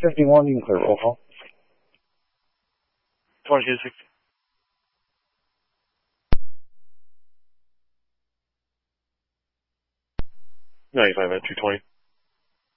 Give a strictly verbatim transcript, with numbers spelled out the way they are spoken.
fifty-one, you can clear roll call. twenty-two sixty. ninety-five at two twenty.